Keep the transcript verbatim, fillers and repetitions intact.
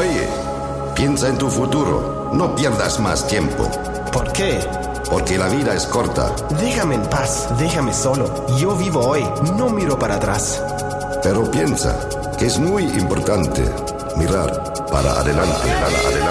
Oye, piensa en tu futuro. No pierdas más tiempo. ¿Por qué? Porque la vida es corta. Déjame en paz, déjame solo. Yo vivo hoy, no miro para atrás. Pero piensa que es muy importante mirar para adelante, adelante, adelante.